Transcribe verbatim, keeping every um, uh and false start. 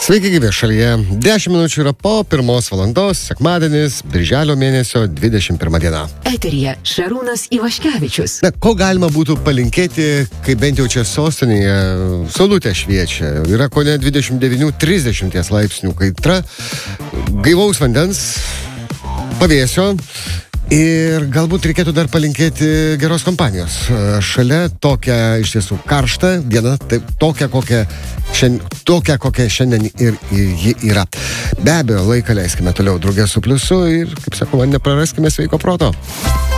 Sveiki gyvi šalyje. dešimt minučių yra po pirmos valandos, sekmadienis, birželio mėnesio dvidešimt pirma diena. Eteryje Šarūnas Ivaškevičius. Na, ko galima būtų palinkėti, kai bent jau čia sostinėje saulutė šviečia. Yra kone dvidešimt devyni trisdešimt laipsnių kaitra, gaivaus vandens, pavėsio. Ir galbūt reikėtų dar palinkėti geros kompanijos. Šalia tokia iš tiesų karšta diena, taip, tokia, kokia šiandien, tokia, kokia šiandien ir ji yra. Be abejo, laiką leiskime toliau draugė su pliusu ir, kaip sakoma, nepraraskime sveiko proto.